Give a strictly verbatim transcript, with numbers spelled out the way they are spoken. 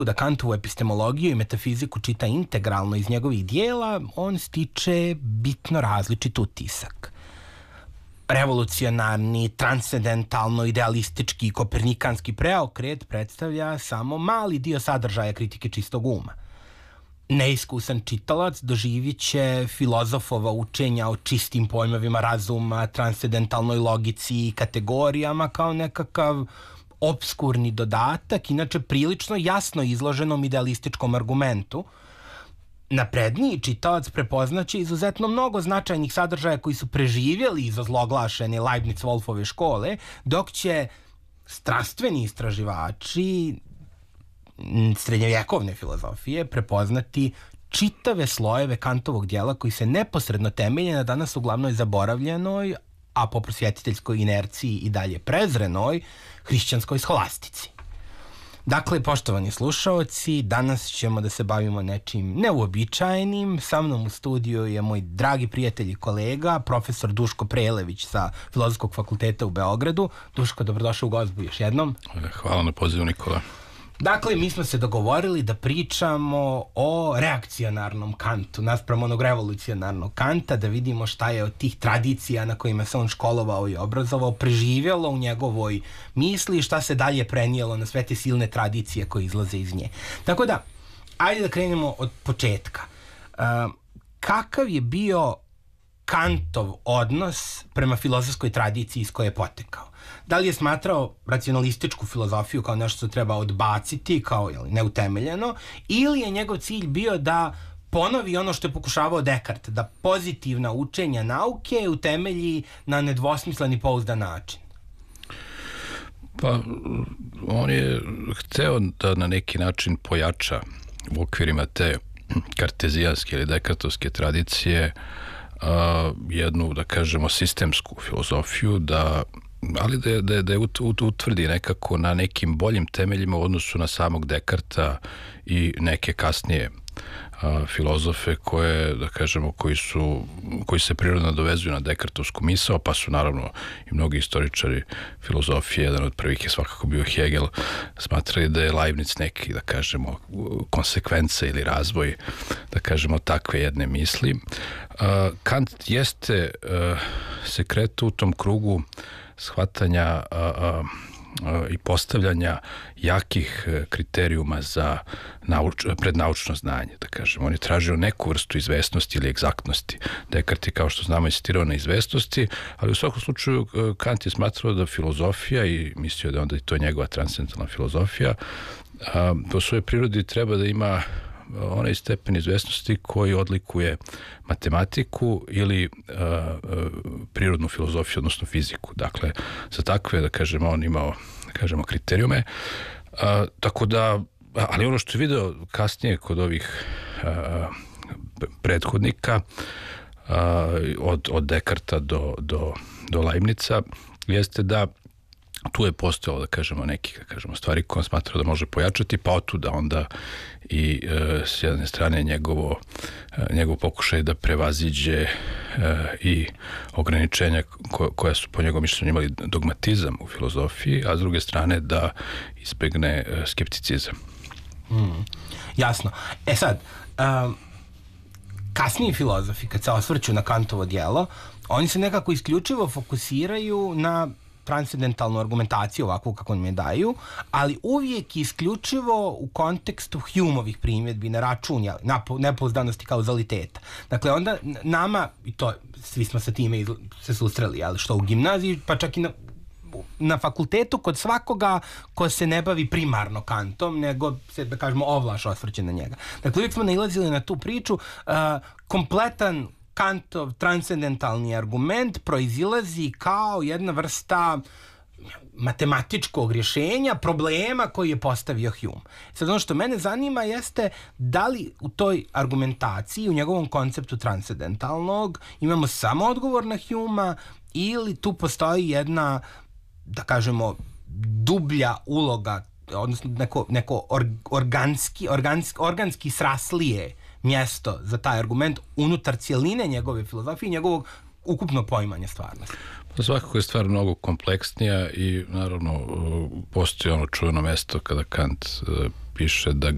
da Kantovu epistemologiju i metafiziku čita integralno iz njegovih dijela, on stiče bitno različit utisak. Revolucionarni, transcendentalno, idealistički i kopernikanski preokret predstavlja samo mali dio sadržaja kritike čistog uma. Neiskusan čitalac doživit će filozofova učenja o čistim pojmovima razuma, transcendentalnoj logici i kategorijama kao nekakav obskurni dodatak, inače prilično jasno izloženom idealističkom argumentu. Napredniji čitalac prepoznaće izuzetno mnogo značajnih sadržaja koji su preživjeli iz ozloglašene Leibniz-Wolfove škole, dok će strastveni istraživači srednjovjekovne filozofije prepoznati čitave slojeve Kantovog dijela koji se neposredno temelje na danas uglavnom zaboravljenoj, a po prosvjetiteljskoj inerciji i dalje prezrenoj, hrišćanskoj scholastici. Dakle, poštovani slušaoci, danas ćemo da se bavimo nečim neuobičajenim. Sa mnom u studiju je moj dragi prijatelj i kolega, profesor Duško Prelević sa Filozofskog fakulteta u Beogradu. Duško, dobrodošao u Gozbu još jednom. Hvala na pozivu, Nikola. Dakle, mi smo se dogovorili da pričamo o reakcionarnom Kantu, naspram onog revolucionarnog Kanta, da vidimo šta je od tih tradicija na kojima se on školovao i obrazovao preživjelo u njegovoj misli i šta se dalje prenijelo na sve te silne tradicije koje izlaze iz nje. Tako da, ajde da krenemo od početka. Uh, kakav je bio Kantov odnos prema filozofskoj tradiciji iz koje je potekao? Da li je smatrao racionalističku filozofiju kao nešto što treba odbaciti, kao jeli, neutemeljeno, ili je njegov cilj bio da ponovi ono što je pokušavao Descartes, da pozitivna učenja nauke utemelji na nedvosmislen i pouzdan način? Pa, on je hteo da na neki način pojača u okvirima te kartezijanske ili dekartovske tradicije a, jednu, da kažemo, sistemsku filozofiju, da ali da, da, da je utvrdi nekako na nekim boljim temeljima u odnosu na samog Descartesa i neke kasnije a, filozofe koje, da kažemo, koji su, koji se prirodno dovezuju na Descartovsku misao, pa su naravno i mnogi istoričari filozofije, jedan od prvih je svakako bio Hegel, smatrali da je Leibniz neki, da kažemo, konsekvence ili razvoj, da kažemo, takve jedne misli. A, Kant jeste a, se kretu u tom krugu shvatanja a, a, a, i postavljanja jakih kriterijuma za nauč, prednaučno znanje, da kažem. On je tražio neku vrstu izvesnosti ili egzaktnosti. Descartes je, kao što znamo, insistirao na izvesnosti, ali u svakom slučaju Kant je smatrao da filozofija, i mislio da je onda i to njegova transcendentalna filozofija, a, po svojoj prirodi treba da ima onaj stepen izvesnosti koji odlikuje matematiku ili uh, prirodnu filozofiju, odnosno fiziku. Dakle, za takve, da kažemo, on imao, da kažemo, kriterijume. Uh, tako da, ali ono što je video kasnije kod ovih uh, prethodnika, uh, od, od Descartesa do, do, do Leibniza, jeste da tu je postojalo, da kažemo, neki, da kažemo, stvari koje on smatrao da može pojačati, pa otuda onda i e, s jedne strane njegovo, e, njegov pokušaj da prevaziđe e, i ograničenja ko, koja su po njegovom mišljenju imali dogmatizam u filozofiji, a s druge strane da izbegne e, skepticizam. Mm, jasno. E sad, um, kasniji filozofi, kad se osvrću na Kantovo djelo, oni se nekako isključivo fokusiraju na transcendentalnu argumentaciju ovakvu kako nam je daju, ali uvijek isključivo u kontekstu Humeovih primjedbi na račun nepouzdanosti kauzaliteta. Dakle, onda nama, i to svi smo sa time se susreli, ali što u gimnaziji, pa čak i na, na fakultetu, kod svakoga ko se ne bavi primarno Kantom, nego se, da kažemo, ovlaš osvrće na njega. Dakle, uvijek smo nailazili na tu priču, uh, kompletan Kantov transcendentalni argument proizilazi kao jedna vrsta matematičkog rješenja problema koji je postavio Hume. Sad, ono što mene zanima jeste da li u toj argumentaciji, u njegovom konceptu transcendentalnog, imamo samo odgovor na Humea ili tu postoji jedna, da kažemo, dublja uloga, odnosno neko, neko organski, organski, organski sraslije mjesto za taj argument unutar cijeline njegove filozofije i njegovog ukupnog poimanja stvarnosti. Pa svakako je stvar mnogo kompleksnija i naravno postoji ono čuveno mjesto kada Kant piše da